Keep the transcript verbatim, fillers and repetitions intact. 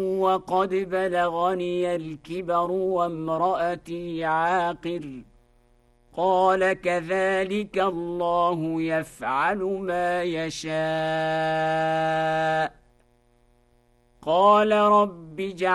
وقد بلغني الكبر وامرأتي عاقر قال كذلك الله يفعل ما يشاء قال رب اجعل